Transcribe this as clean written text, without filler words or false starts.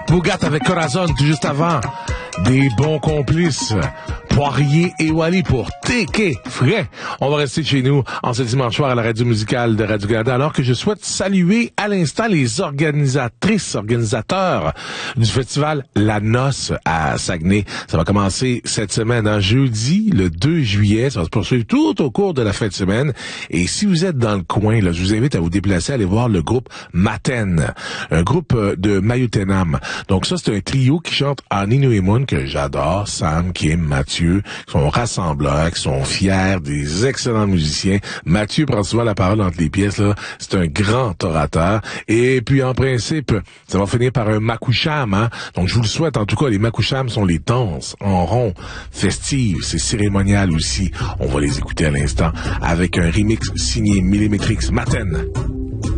Bougat avec Corazon, tout juste avant. Des bons complices. Poirier et Wally pour TK Frais. On va rester chez nous en ce dimanche soir à la radio musicale de Radio-Canada, alors que je souhaite saluer à l'instant les organisateurs du festival La Noce à Saguenay. Ça va commencer cette semaine, jeudi, le 2 juillet. Ça va se poursuivre tout au cours de la fin de semaine. Et si vous êtes dans le coin, là, je vous invite à vous déplacer, à aller voir le groupe Maten, un groupe de Mayutenam. Donc ça, c'est un trio qui chante en Inuimun que j'adore. Sam, Kim, Mathieu, qui sont rassembleurs, qui sont fiers, des excellents musiciens. Mathieu prend souvent la parole entre les pièces, là. C'est un grand orateur. Et puis, en principe, ça va finir par un makoucham, hein. Donc, je vous le souhaite. En tout cas, les makouchams sont les danses en rond, festives. C'est cérémonial aussi. On va les écouter à l'instant avec un remix signé Millimetrix Maten.